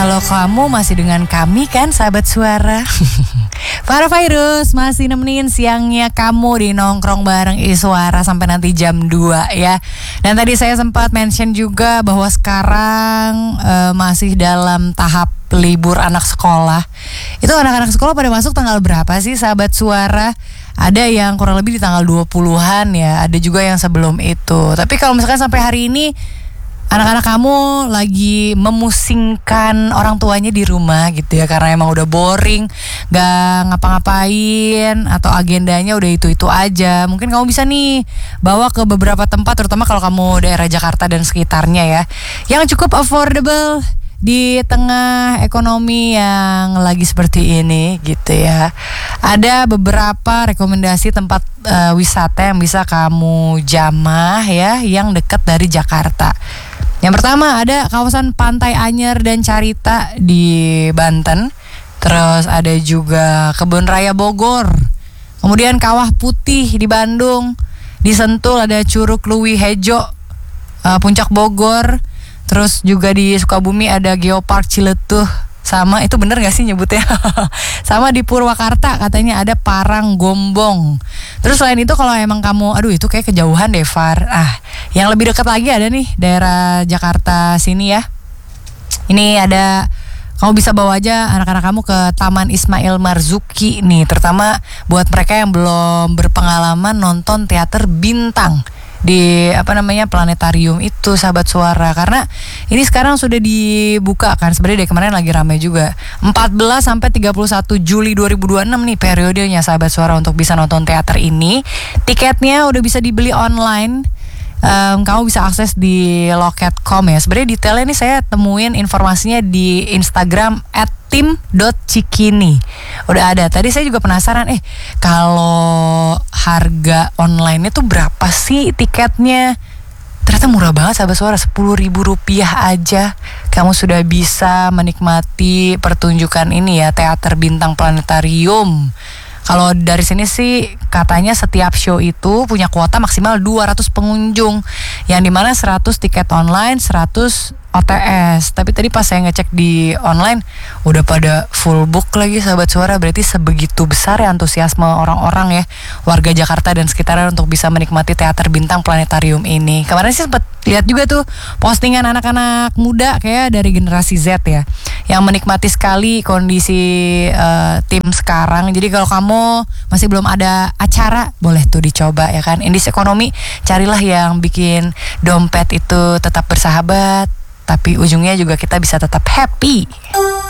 kalau kamu masih dengan kami kan sahabat suara. Para Virus masih nemenin siangnya kamu di nongkrong bareng Iswara sampai nanti jam 2 ya. Dan tadi saya sempat mention juga bahwa sekarang masih dalam tahap libur anak sekolah. Itu anak-anak sekolah pada masuk tanggal berapa sih sahabat suara? Ada yang kurang lebih di tanggal 20-an ya, ada juga yang sebelum itu. Tapi kalau misalkan sampai hari ini anak-anak kamu lagi memusingkan orang tuanya di rumah gitu ya, karena emang udah boring, gak ngapa-ngapain atau agendanya udah itu-itu aja. Mungkin kamu bisa nih bawa ke beberapa tempat, terutama kalau kamu daerah Jakarta dan sekitarnya ya, yang cukup affordable di tengah ekonomi yang lagi seperti ini gitu ya. Ada beberapa rekomendasi tempat wisata yang bisa kamu jamah ya, yang dekat dari Jakarta. Yang pertama ada kawasan Pantai Anyer dan Carita di Banten. Terus ada juga Kebun Raya Bogor. Kemudian Kawah Putih di Bandung. Di Sentul ada Curug Luwi Hejo, Puncak Bogor. Terus juga di Sukabumi ada Geopark Ciletuh. Sama, itu bener gak sih nyebutnya? Sama di Purwakarta katanya ada Parang Gombong. Terus selain itu kalau emang kamu, aduh itu kayak kejauhan deh Far, yang lebih dekat lagi ada nih daerah Jakarta sini ya. Ini ada, kamu bisa bawa aja anak-anak kamu ke Taman Ismail Marzuki nih, terutama buat mereka yang belum berpengalaman nonton teater bintang di planetarium itu sahabat suara, karena ini sekarang sudah dibuka kan, sebenarnya dari kemarin lagi ramai juga. 14 sampai 31 Juli 2026 nih periodenya sahabat suara untuk bisa nonton teater ini. Tiketnya udah bisa dibeli online. Kamu bisa akses di loket.com ya. Sebenarnya detailnya ini saya temuin informasinya di Instagram @tim.cikini. Udah ada. Tadi saya juga penasaran, kalau harga online itu berapa sih tiketnya? Ternyata murah banget sahabat suara, Rp10.000 aja. Kamu sudah bisa menikmati pertunjukan ini ya, teater bintang planetarium. Kalau dari sini sih katanya setiap show itu punya kuota maksimal 200 pengunjung, yang dimana 100 tiket online, 100 OTS. Tapi tadi pas saya ngecek di online udah pada full book lagi sahabat suara. Berarti sebegitu besar ya antusiasme orang-orang ya, warga Jakarta dan sekitarnya untuk bisa menikmati teater bintang planetarium ini. Kemarin sih sempat lihat juga tuh postingan anak-anak muda kayak dari generasi Z ya, yang menikmati sekali kondisi tim sekarang. Jadi kalau kamu masih belum ada acara, boleh tuh dicoba ya kan. Indis ekonomi, carilah yang bikin dompet itu tetap bersahabat, tapi ujungnya juga kita bisa tetap happy.